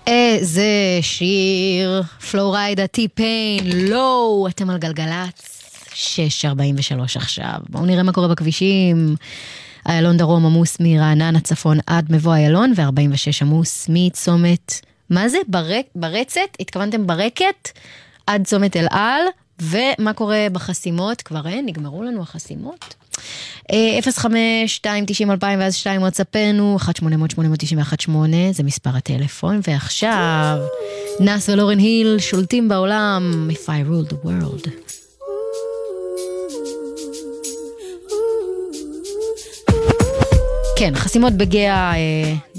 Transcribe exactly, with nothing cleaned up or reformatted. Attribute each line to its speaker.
Speaker 1: איזה שיר, פלוריידה טי-פיין, לא, אתם על גלגלץ, שש ארבעים ושלוש עכשיו. בואו נראה מה קורה בכבישים. איילון דרום עמוס מרענן הצפון עד מבוא איילון, ו-ארבעים ושש עמוס מצומת, מה זה? ברק, ברצת? התכוונתם ברקת? עד צומת אל על, ומה קורה בחסימות? כבר אין, נגמרו לנו החסימות. אפס חמש שתיים תשעים אלפיים ואז שתיים וואטסאפנו אחת שמונה אפס אפס שמונה תשע אחת שמונה, זה מספר הטלפון. ועכשיו נאס ולורן היל שולטים בעולם, If I Ruled the World. כן, חסימות בגאה